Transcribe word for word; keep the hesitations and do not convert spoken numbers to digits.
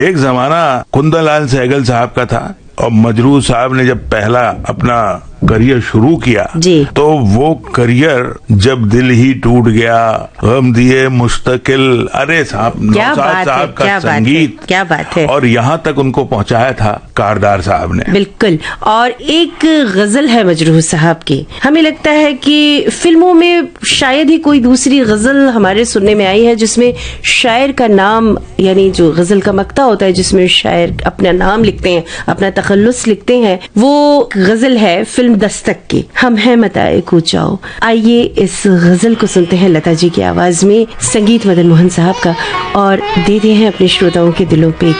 एक जमाना कुंदनलाल सहगल साहब का था और मजरूह साहब ने जब पहला अपना करियर शुरू किया जी। तो वो करियर जब दिल ही टूट गया, गम दिए मुस्तकिल, अरे साहब नौशाद साहब का संगीत, क्या बात है। और यहाँ तक उनको पहुँचाया था कारदार साहब ने। बिल्कुल। और एक गजल है मजरूह साहब की, हमें लगता है कि फिल्मों में शायद ही कोई दूसरी गजल हमारे सुनने में आई है जिसमें शायर का नाम, यानी जो गजल का मक्ता होता है जिसमें शायर अपना नाम लिखते हैं, अपना तखल्लुस लिखते हैं, वो गजल है फिल्म दस्तक की, हम हैं मताए कूचाओ। आइए इस गजल को सुनते हैं लता जी की आवाज में, संगीत मदन मोहन साहब का, और देते हैं अपने श्रोताओं के दिलों पे